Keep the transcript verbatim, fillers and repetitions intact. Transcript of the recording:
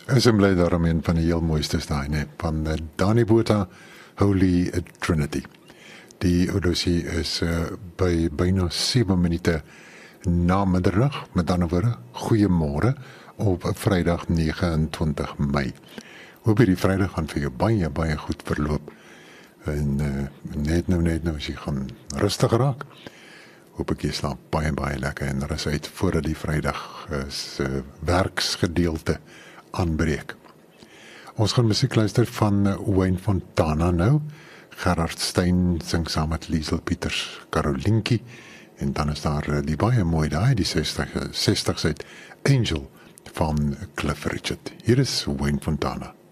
Is hem bly daarom een van die heel mooiste daai, nee, van uh, Danny Botha, Holy Trinity. Die oudousie is uh, by byna sewe minute na middag, met ander woorde, goeiemôre op Vrydag nege en twintig Mei. Hoop hierdie Vrydag gaan vir jou baie, baie goed verloop. En uh, net nou, net nou, as jy gaan rustig raak, hoop ek jy slaap baie, baie lekker en rus uit voordat die Vrydag is uh, werksgedeelte aanbreek. Ons gaan musiek luister van uh, Wayne Fontana nou. Gerard Stein sing saam met Liesel Pieters, Karolinkie, en dan is daar uh, die baie mooi daai, die sestig, sestig uit Angel van Cliff Richard. Hier is Wayne Fontana.